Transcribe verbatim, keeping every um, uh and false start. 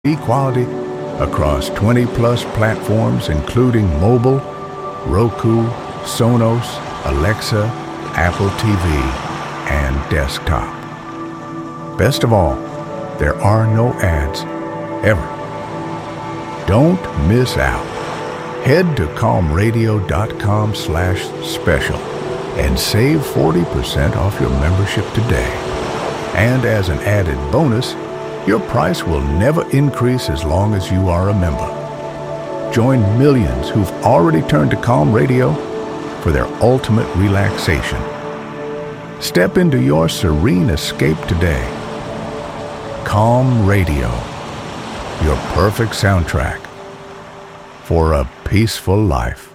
quality across twenty plus platforms including mobile, Roku, Sonos, Alexa, Apple T V, and desktop. Best of all, there are no ads, ever. Don't miss out. Head to calm radio dot com slash special and save forty percent off your membership today. And as an added bonus, your price will never increase as long as you are a member. Join millions who've already turned to Calm Radio for their ultimate relaxation. Step into your serene escape today. Calm Radio, your perfect soundtrack for a peaceful life.